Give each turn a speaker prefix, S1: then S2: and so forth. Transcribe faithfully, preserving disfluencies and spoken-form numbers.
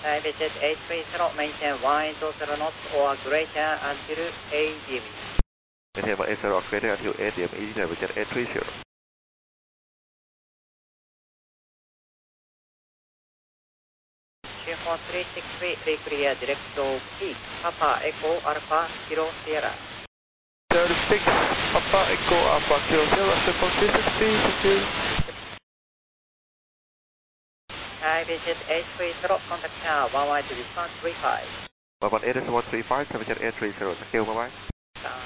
S1: Hi, visit eight three zero, maintain one eight zero knots or greater until eight D M.
S2: Maintain one eight zero or greater until eight D M, Engineer visit eight three zero.
S1: two four three six three, be clear, direct to peak, Papa Echo Alpha Kilo Sierra.
S2: thirty-six, Papa Echo Alpha Kilo Sierra, two four three six three, thank you.
S1: Hi, visit eight three zero, contact tower, one one two one three five.
S2: one one eight one three five, seven eight three zero, thank you, bye bye.
S1: Bye.